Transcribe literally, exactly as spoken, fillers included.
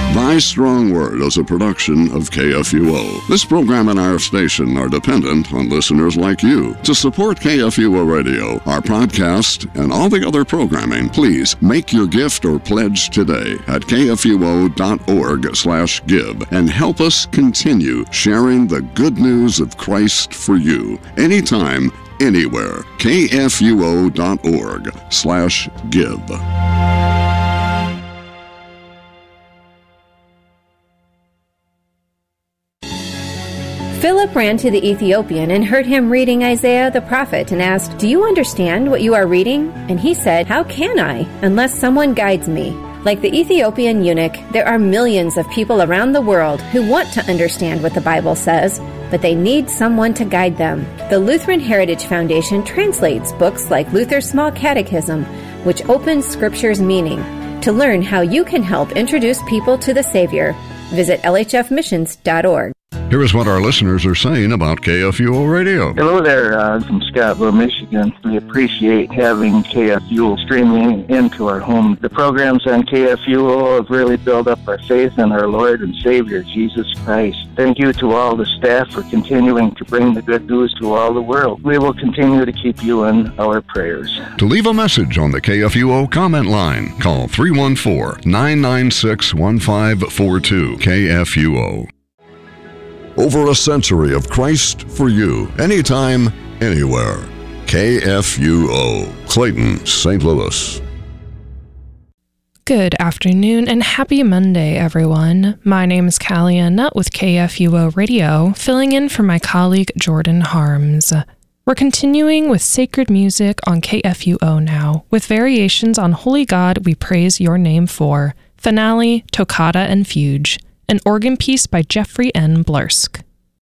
Thy Strong Word is a production of K F U O. This program and our station are dependent on listeners like you. To support K F U O Radio, our podcast, and all the other programming, please make your gift or pledge today at kfuo.org slash give and help us continue sharing the good news of Christ for you. Anytime, anywhere. kfuo.org slash give. Philip ran to the Ethiopian and heard him reading Isaiah the prophet and asked, "Do you understand what you are reading?" And he said, "How can I, unless someone guides me?" Like the Ethiopian eunuch, there are millions of people around the world who want to understand what the Bible says, but they need someone to guide them. The Lutheran Heritage Foundation translates books like Luther's Small Catechism, which opens Scripture's meaning. To learn how you can help introduce people to the Savior, visit L H F missions dot org. Here is what our listeners are saying about K F U O Radio. Hello there, uh, from Scottsboro, Michigan. We appreciate having K F U O streaming into our home. The programs on K F U O have really built up our faith in our Lord and Savior, Jesus Christ. Thank you to all the staff for continuing to bring the good news to all the world. We will continue to keep you in our prayers. To leave a message on the K F U O comment line, call three one four, nine nine six, one five four two. K F U O. Over a century of Christ for you, anytime, anywhere. K F U O, Clayton, Saint Louis. Good afternoon and happy Monday, everyone. My name is Callie Annette with K F U O Radio, filling in for my colleague Jordan Harms. We're continuing with sacred music on K F U O now, with variations on Holy God We Praise Your Name For, Finale, Toccata and Fugue, an organ piece by Jeffrey N. Blersk.